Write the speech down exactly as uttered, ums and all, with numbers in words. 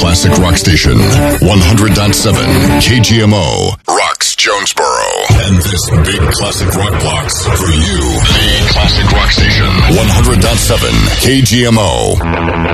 classic rock station. one hundred point seven K G M O. Rocks Jonesboro. And this big classic rock box for you. The classic rock station. one hundred point seven K G M O.